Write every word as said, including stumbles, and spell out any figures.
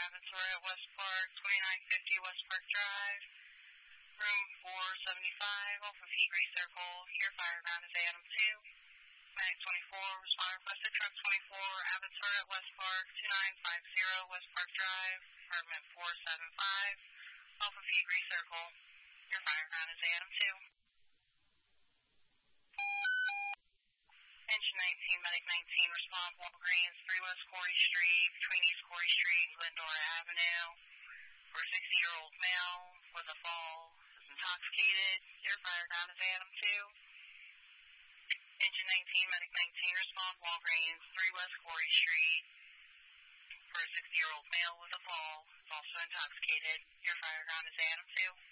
Avatar at West Park, twenty-nine fifty West Park Drive, room four seventy-five, off of Heat Ray Circle. Your fire ground is Adam two. Medic twenty-four, respond requested truck twenty-four, Avatar at West Park, twenty-nine fifty West Park Drive, apartment four seventy-five, off of Heat Ray Circle. Your fire ground is Adam two. Engine nineteen, Medic nineteen, respond Walgreens, three West Corey Street, between East Corey Street and Glendora Avenue, where a sixty-year-old male with a fall is intoxicated. Your fire ground is Adam two. Engine nineteen, Medic nineteen, respond Walgreens, three West Corey Street, where a sixty-year-old male with a fall is also intoxicated. Your fire ground is Adam two.